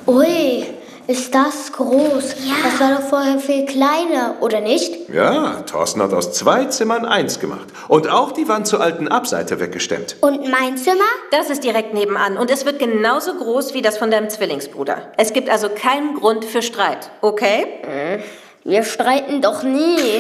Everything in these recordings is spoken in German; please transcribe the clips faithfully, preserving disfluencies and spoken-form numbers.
Ui, ist das groß. Ja. Das war doch vorher viel kleiner, oder nicht? Ja, Thorsten hat aus zwei Zimmern eins gemacht. Und auch die Wand zur alten Abseite weggestemmt. Und mein Zimmer? Das ist direkt nebenan und es wird genauso groß wie das von deinem Zwillingsbruder. Es gibt also keinen Grund für Streit, okay? Wir streiten doch nie.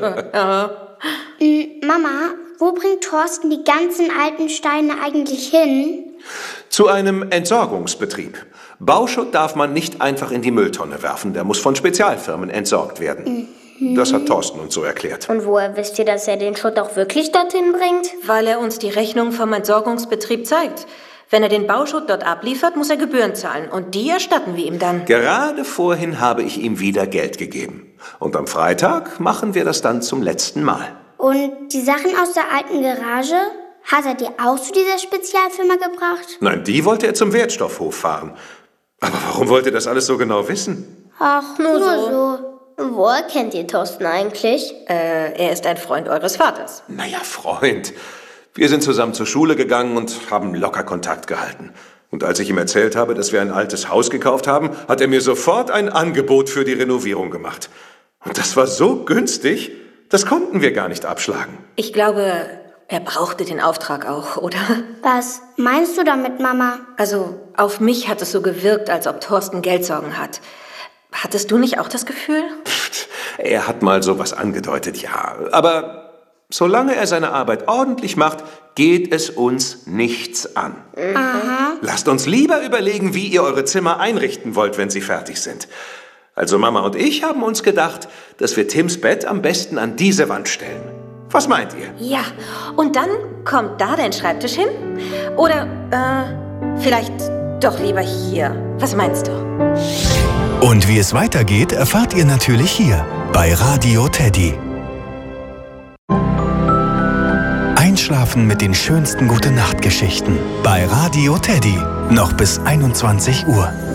Mama, wo bringt Thorsten die ganzen alten Steine eigentlich hin? Zu einem Entsorgungsbetrieb. Bauschutt darf man nicht einfach in die Mülltonne werfen. Der muss von Spezialfirmen entsorgt werden. Mhm. Das hat Thorsten uns so erklärt. Und woher wisst ihr, dass er den Schutt auch wirklich dorthin bringt? Weil er uns die Rechnung vom Entsorgungsbetrieb zeigt. Wenn er den Bauschutt dort abliefert, muss er Gebühren zahlen. Und die erstatten wir ihm dann. Gerade vorhin habe ich ihm wieder Geld gegeben. Und am Freitag machen wir das dann zum letzten Mal. Und die Sachen aus der alten Garage? Hat er die auch zu dieser Spezialfirma gebracht? Nein, die wollte er zum Wertstoffhof fahren. Aber warum wollt ihr das alles so genau wissen? Ach, nur, nur so. so. Woher kennt ihr Thorsten eigentlich? Äh, er ist ein Freund eures Vaters. Naja, Freund. Wir sind zusammen zur Schule gegangen und haben locker Kontakt gehalten. Und als ich ihm erzählt habe, dass wir ein altes Haus gekauft haben, hat er mir sofort ein Angebot für die Renovierung gemacht. Und das war so günstig, das konnten wir gar nicht abschlagen. Ich glaube, er brauchte den Auftrag auch, oder? Was meinst du damit, Mama? Also, auf mich hat es so gewirkt, als ob Thorsten Geldsorgen hat. Hattest du nicht auch das Gefühl? Pft, er hat mal sowas angedeutet, ja. Aber solange er seine Arbeit ordentlich macht, geht es uns nichts an. Aha. Lasst uns lieber überlegen, wie ihr eure Zimmer einrichten wollt, wenn sie fertig sind. Also Mama und ich haben uns gedacht, dass wir Tims Bett am besten an diese Wand stellen. Was meint ihr? Ja, und dann kommt da dein Schreibtisch hin? Oder, äh, vielleicht doch lieber hier. Was meinst du? Und wie es weitergeht, erfahrt ihr natürlich hier bei Radio Teddy. Einschlafen mit den schönsten Gute-Nacht-Geschichten bei Radio Teddy. Noch bis einundzwanzig Uhr.